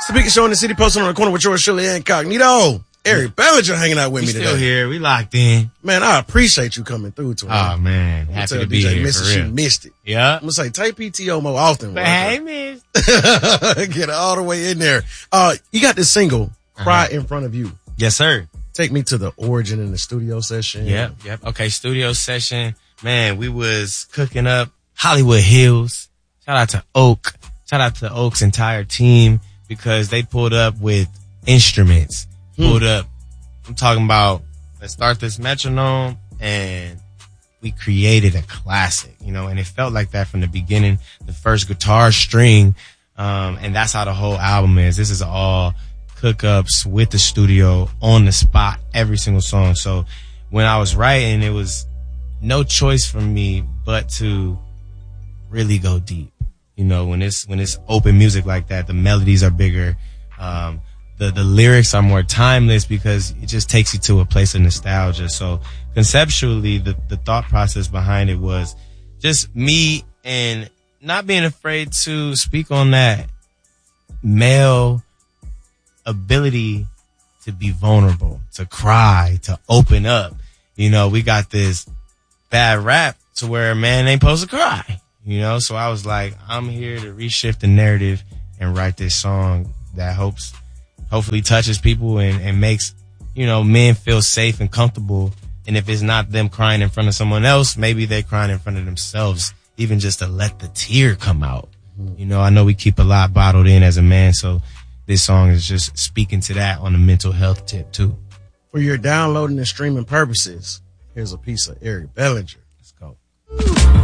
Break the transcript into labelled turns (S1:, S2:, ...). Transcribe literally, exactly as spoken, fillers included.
S1: Speaking show in the city, posting on the corner with yours, Shirley Incognito. Eric Bellinger hanging out with
S2: we
S1: me today.
S2: Still here. We locked in.
S1: Man, I appreciate you coming through to
S2: Oh, man. Happy
S1: tell
S2: to be
S1: D J
S2: here,
S1: Missus
S2: for real.
S1: She missed it.
S2: Yeah.
S1: I'm going to say, take P T O more often.
S2: But hey, miss.
S1: Get it all the way in there. Uh, you got this single, Cry
S2: Uh-huh.
S1: in Front of You.
S2: Yes, sir.
S1: Take me to the origin in the studio session.
S2: Yep, yep. Okay, studio session. Man, we was cooking up Hollywood Hills. Shout out to Oak. Shout out to Oak's entire team because they pulled up with instruments.
S1: Hmm.
S2: Pulled up. I'm talking about, let's start this metronome, and we created a classic, you know, and it felt like that from the beginning. The first guitar string, um, and that's how the whole album is. This is all cook-ups with the studio on the spot, every single song. So when I was writing, it was no choice for me but to really go deep. You know, when it's when it's open music like that, the melodies are bigger. Um, the the lyrics are more timeless because it just takes you to a place of nostalgia. So conceptually, the the thought process behind it was just me and not being afraid to speak on that male ability to be vulnerable, to cry, to open up. You know, we got this bad rap to where a man ain't supposed to cry, you know? So I was like, I'm here to reshift the narrative and write this song that hopes, hopefully touches people and, and makes, you know, men feel safe and comfortable. And if it's not them crying in front of someone else, maybe they're crying in front of themselves, even just to let the tear come out. You know, I know we keep a lot bottled in as a man, so this song is just speaking to that on the mental health tip too.
S1: For your downloading and streaming purposes, here's a piece of Eric Bellinger.
S2: Let's go.